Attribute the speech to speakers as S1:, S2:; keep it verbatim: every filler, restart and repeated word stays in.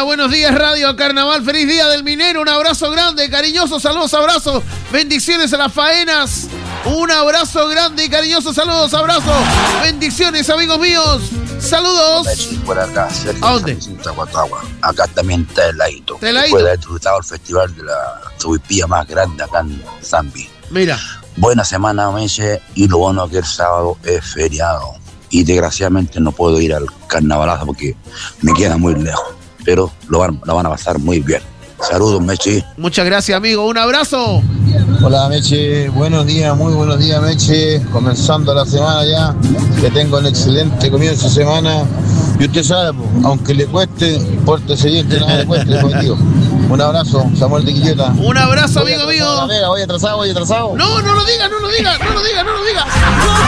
S1: buenos días, Radio Carnaval. Feliz día del minero. Un abrazo grande, cariñoso, saludos, abrazos. Bendiciones a las faenas. Un abrazo grande y cariñoso, saludos, abrazos. Bendiciones, amigos míos. Saludos.
S2: Por acá, cerca
S1: ¿a dónde?
S2: De Tahuatahua. Acá también está el Laito.
S1: ¿El Laito?
S2: Después de haber disfrutado el festival de la subipía más grande acá en Zambi.
S1: Mira.
S2: Buena semana, Meche, y lo bueno que el sábado es feriado. Y desgraciadamente no puedo ir al carnavalazo porque me queda muy lejos. Pero lo van, lo van a pasar muy bien. Saludos, Meche.
S1: Muchas gracias, amigo. Un abrazo.
S3: Hola, Meche. Buenos días, muy buenos días, Meche. Comenzando la semana ya. Que tengo un excelente comienzo de semana. Y usted sabe, pues, aunque le cueste, pórtese bien, que nada le cueste, contigo. Un abrazo, Samuel de Quillota.
S1: Un abrazo, amigo mío.
S3: Voy atrasado, voy atrasado.
S1: No, no lo diga, no lo diga, no lo diga, no lo diga.